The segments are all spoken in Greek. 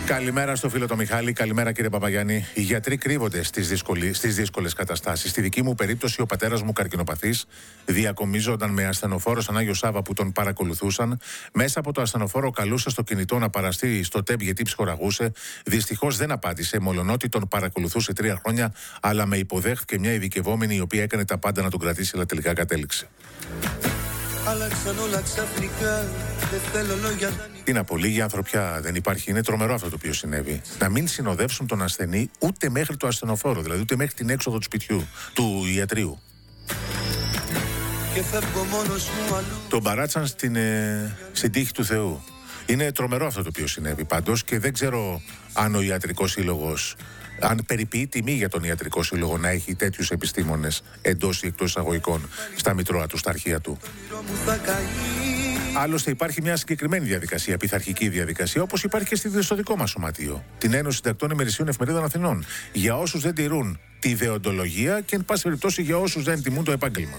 Καλημέρα στο φίλο το Μιχάλη, καλημέρα κύριε Παπαγιάννη. Οι γιατροί κρύβονται στις δύσκολες καταστάσεις. Στη δική μου περίπτωση, ο πατέρας μου καρκινοπαθής διακομίζονταν με ασθενοφόρο σαν Άγιο Σάββα που τον παρακολουθούσαν. Μέσα από το ασθενοφόρο καλούσε στο κινητό να παραστεί στο ΤΕΠ γιατί ψυχοραγούσε. Δυστυχώς δεν απάντησε, μολονότι τον παρακολουθούσε 3 χρόνια, αλλά με υποδέχθηκε μια ειδικευόμενη η οποία έκανε τα πάντα να τον κρατήσει, αλλά τελικά κατέληξε. Άλλαξαν όλα ξαφνικά, δεν θέλω λόγια. Τι να πω, λίγη ανθρωπιά δεν υπάρχει. Είναι τρομερό αυτό το οποίο συνέβη. Να μην συνοδεύσουν τον ασθενή ούτε μέχρι το ασθενοφόρο, δηλαδή ούτε μέχρι την έξοδο του σπιτιού, του ιατρίου. Και φεύγω μόνος μου αλλού. Τον παράτσαν στην τύχη του Θεού. Είναι τρομερό αυτό το οποίο συνέβη πάντως και δεν ξέρω αν ο Ιατρικός Σύλλογος, αν περιποιεί τιμή για τον Ιατρικό Σύλλογο να έχει τέτοιους επιστήμονες εντός ή εκτός εισαγωγικών στα μητρώα του, στα αρχεία του. Άλλωστε υπάρχει μια συγκεκριμένη διαδικασία, πειθαρχική διαδικασία, όπως υπάρχει και στο δικό μας σωματείο, την Ένωση Συντακτών Ημερησίων Εφημερίδων Αθηνών, για όσους δεν τηρούν τη δεοντολογία και εν πάση περιπτώσει για όσους δεν τιμούν το επάγγελμα.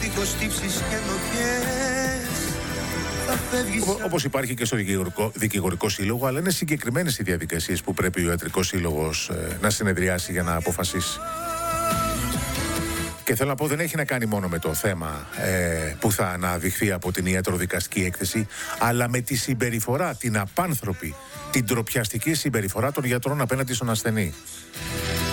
Όπως υπάρχει και στο δικηγορικό σύλλογο, αλλά είναι συγκεκριμένες οι διαδικασίες που πρέπει ο Ιατρικός Σύλλογος να συνεδριάσει για να αποφασίσει. Και θέλω να πω, δεν έχει να κάνει μόνο με το θέμα που θα αναδειχθεί από την ιατροδικαστική έκθεση, αλλά με τη συμπεριφορά, την απάνθρωπη, την ντροπιαστική συμπεριφορά των γιατρών απέναντι στον ασθενή.